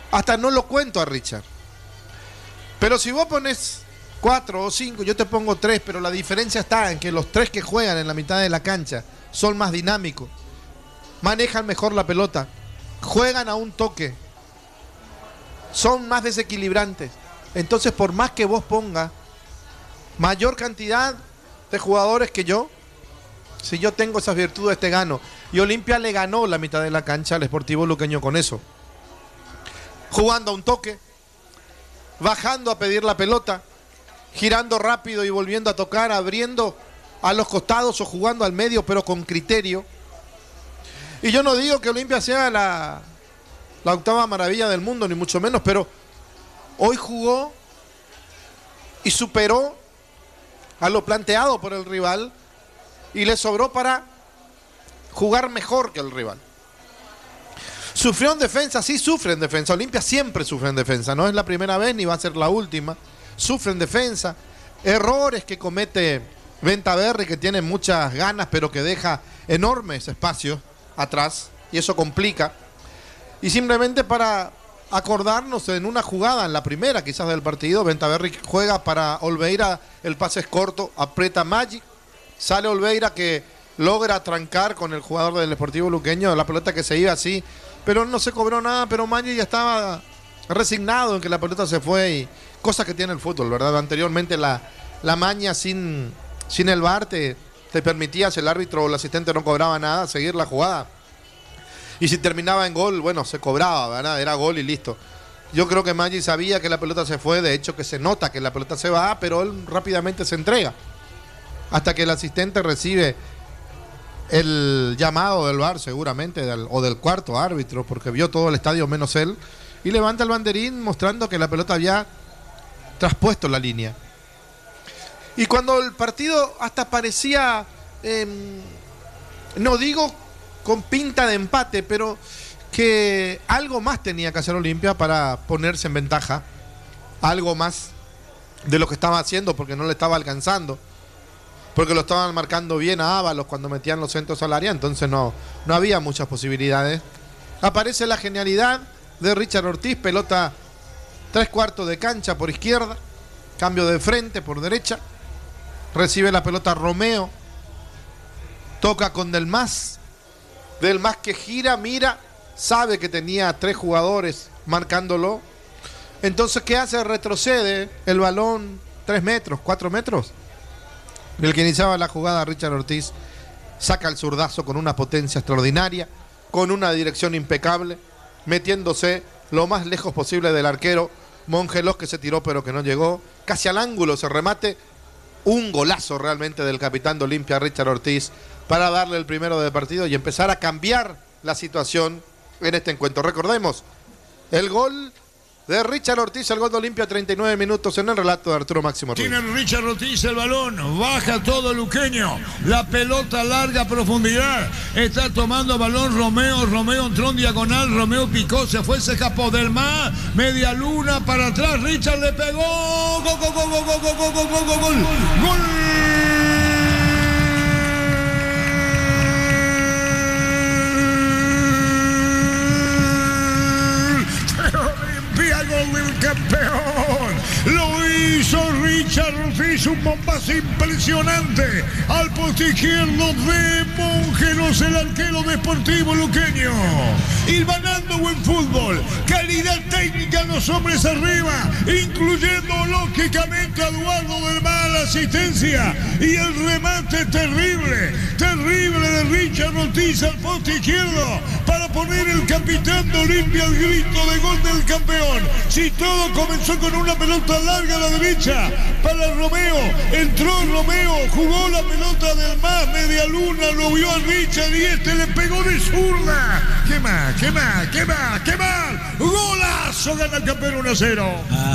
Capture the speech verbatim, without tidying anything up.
hasta no lo cuento a Richard. Pero si vos pones cuatro o cinco, yo te pongo tres, pero la diferencia está en que los tres que juegan en la mitad de la cancha son más dinámicos, manejan mejor la pelota, juegan a un toque, son más desequilibrantes. Entonces, por más que vos pongas mayor cantidad de jugadores que yo, si yo tengo esas virtudes te gano. Y Olimpia le ganó la mitad de la cancha al Sportivo Luqueño con eso, jugando a un toque, bajando a pedir la pelota, girando rápido y volviendo a tocar, abriendo a los costados o jugando al medio, pero con criterio. Y yo no digo que Olimpia sea la, la octava maravilla del mundo, ni mucho menos, pero hoy jugó y superó a lo planteado por el rival y le sobró para jugar mejor que el rival. Sufrió en defensa, sí sufre en defensa. Olimpia siempre sufre en defensa, no es la primera vez ni va a ser la última. Sufre en defensa, errores que comete Ventaverri, que tiene muchas ganas pero que deja enormes espacios atrás y eso complica. Y simplemente para acordarnos, en una jugada, en la primera quizás del partido, Ventaverri juega para Olveira, el pase es corto, aprieta Magic, sale Olveira que logra trancar con el jugador del Sportivo Luqueño, la pelota que se iba así, pero no se cobró nada, pero Magic ya estaba resignado en que la pelota se fue, y cosas que tiene el fútbol, ¿verdad? Anteriormente la, la maña sin, sin el V A R te, te permitía, si el árbitro o el asistente no cobraba nada, seguir la jugada. Y si terminaba en gol, bueno, se cobraba, ¿verdad? Era gol y listo. Yo creo que Maggi sabía que la pelota se fue, de hecho que se nota que la pelota se va, pero él rápidamente se entrega. Hasta que el asistente recibe el llamado del V A R seguramente, del, o del cuarto árbitro, porque vio todo el estadio menos él, y levanta el banderín mostrando que la pelota había traspuesto la línea. Y cuando el partido hasta parecía, eh, no digo con pinta de empate, pero que algo más tenía que hacer Olimpia para ponerse en ventaja, algo más de lo que estaba haciendo, porque no le estaba alcanzando, porque lo estaban marcando bien a Ábalos cuando metían los centros al área, entonces no, no había muchas posibilidades. Aparece la genialidad de Richard Ortiz, pelota tres cuartos de cancha por izquierda, cambio de frente por derecha, recibe la pelota Romeo, toca con Delmas, Delmas que gira, mira, sabe que tenía tres jugadores marcándolo, entonces ¿qué hace? Retrocede el balón tres metros, cuatro metros. El que iniciaba la jugada, Richard Ortiz, saca el zurdazo con una potencia extraordinaria, con una dirección impecable, metiéndose lo más lejos posible del arquero Mongelos, que se tiró pero que no llegó, casi al ángulo se remate. Un golazo realmente del capitán de Olimpia, Richard Ortiz, para darle el primero del partido y empezar a cambiar la situación en este encuentro. Recordemos, el gol de Richard Ortiz, el gol de Olimpia, treinta y nueve minutos, en el relato de Arturo Máximo Ruiz. Tiene Richard Ortiz el balón, baja todo Luqueño, la pelota larga profundidad, está tomando balón Romeo, Romeo entró en diagonal, Romeo picó, se fue, se escapó del mar, media luna para atrás, Richard le pegó, gol, gol, gol, gol, gol, gol, gol, gol, gol, gol, gol. Gol del campeón, lo hizo Richard Ortiz, un bombazo impresionante al poste izquierdo de Mongelos, el arquero de Sportivo Luqueño. Hilvanando buen fútbol, calidad técnica, los hombres arriba, incluyendo lógicamente a Eduardo del Mal, asistencia y el remate terrible, terrible de Richard Ortiz al poste izquierdo para poner el capitán de Olimpia el grito de gol del campeón. Si todo comenzó con una pelota larga a la derecha para Romeo, entró Romeo, jugó la pelota del más, media luna, lo vio a Richard y este le pegó de zurda. ¿Qué más? ¿Qué más? ¿Qué más? ¿Qué más? ¡Golazo! Gana el campeón uno a cero.